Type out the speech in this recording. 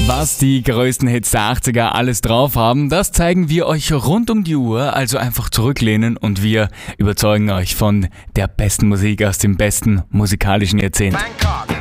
Was die größten Hits der 80er alles drauf haben, das zeigen wir euch rund um die Uhr, also einfach zurücklehnen und wir überzeugen euch von der besten Musik aus dem besten musikalischen Jahrzehnt.